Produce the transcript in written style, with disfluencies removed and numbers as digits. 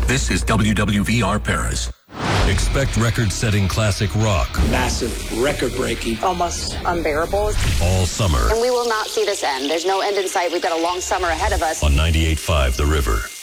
This is WWVR Paris. Expect record-setting classic rock. Massive, record-breaking. Almost unbearable. All summer. And we will not see this end. There's no end in sight. We've got a long summer ahead of us. On 98.5 The River.